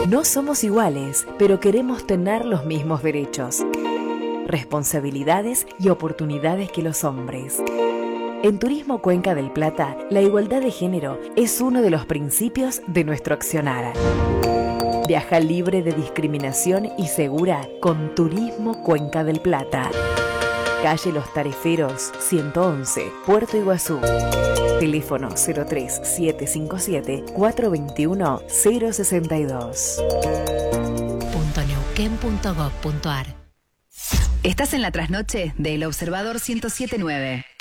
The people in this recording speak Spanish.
No somos iguales, pero queremos tener los mismos derechos, responsabilidades y oportunidades que los hombres. En Turismo Cuenca del Plata, la igualdad de género es uno de los principios de nuestro accionar. Viaja libre de discriminación y segura con Turismo Cuenca del Plata. Calle Los Tareferos, 111, Puerto Iguazú. Teléfono 03757 421 062. .neuquén.gov.ar. Estás en la trasnoche de El Observador 107.9.